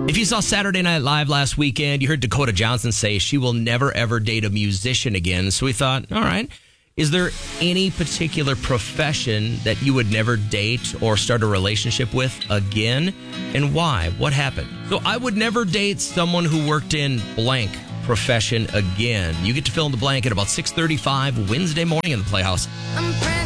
If you saw Saturday Night Live last weekend, you heard Dakota Johnson say she will never, ever date a musician again. So we thought, all right, is there any particular profession that you would never date or start a relationship with again? And why? What happened? So I would never date someone who worked in blank profession again. You get to fill in the blank at about 6:35 Wednesday morning in the Playhouse. I'm